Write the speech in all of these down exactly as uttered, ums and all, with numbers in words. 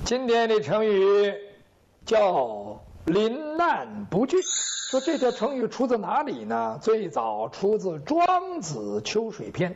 今天的成语叫临难不惧。说这条成语出自哪里呢？最早出自《庄子·秋水篇》。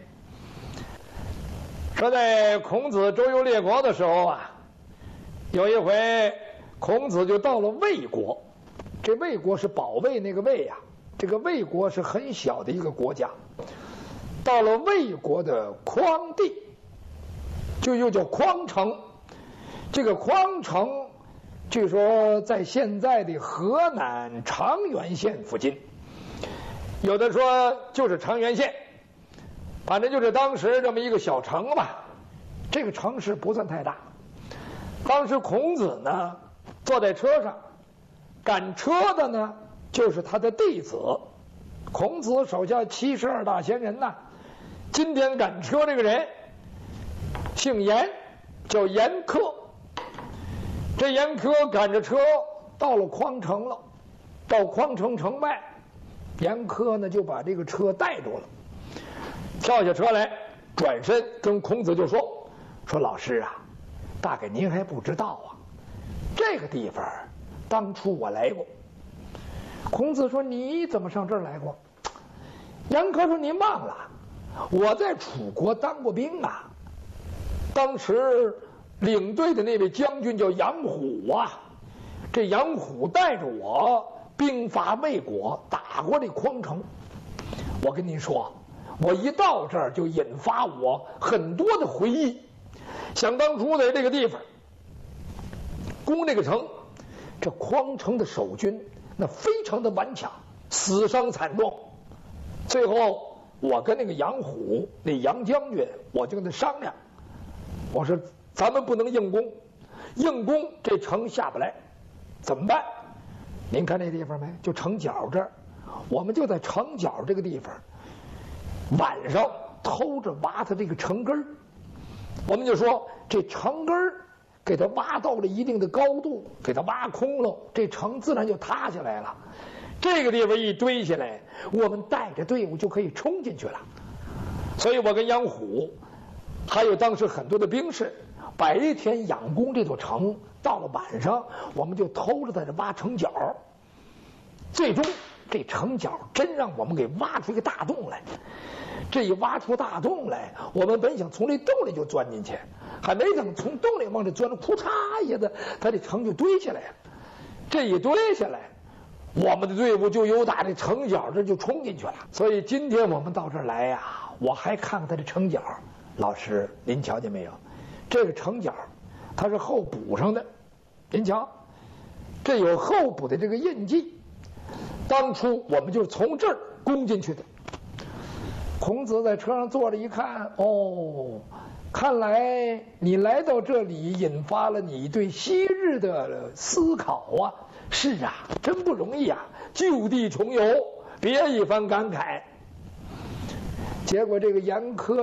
说在孔子周游列国的时候啊，有一回孔子就到了魏国。这魏国是保卫那个魏呀、啊，这个魏国是很小的一个国家。到了魏国的匡地，就又叫匡城。这个匡城据说在现在的河南长垣县附近，有的说就是长垣县，反正就是当时这么一个小城吧。这个城市不算太大。当时孔子呢坐在车上，赶车的呢就是他的弟子。孔子手下七十二大贤人呐，今天赶车这个人姓严，叫严苛。这严苛赶着车到了匡城了，到匡城城外，严苛呢就把这个车带住了，跳下车来，转身跟孔子就说：“说老师啊，大概您还不知道啊，这个地方当初我来过。”孔子说：“你怎么上这儿来过？”严苛说：“您忘了，我在楚国当过兵啊，当时领队的那位将军叫杨虎啊，这杨虎带着我兵伐魏国，打过这匡城。我跟您说，我一到这儿就引发我很多的回忆。想当初在这个地方攻这个城，这匡城的守军那非常的顽强，死伤惨重。最后我跟那个杨虎那杨将军，我就跟他商量，我说咱们不能硬攻，硬攻这城下不来，怎么办？您看这地方没？就城角这儿，我们就在城角这个地方，晚上偷着挖他这个城根儿。我们就说这城根儿给它挖到了一定的高度，给它挖空了，这城自然就塌下来了。这个地方一堆下来，我们带着队伍就可以冲进去了。所以我跟杨虎还有当时很多的兵士，白天仰攻这座城，到了晚上我们就偷着在这挖城角。最终这城角真让我们给挖出一个大洞来。这一挖出大洞来，我们本想从这洞里就钻进去，还没等从洞里往这钻，扑嚓一下子，他这城就堆起来了。这一堆下来，我们的队伍就由打这城角这就冲进去了。所以今天我们到这儿来呀、啊，我还看看他这城角。老师您瞧见没有，这个城角它是后补上的，您瞧这有后补的这个印记。当初我们就是从这儿攻进去的。孔子在车上坐着一看，哦，看来你来到这里引发了你对昔日的思考啊。是啊，真不容易啊，就地重游，别一番感慨。结果这个严苛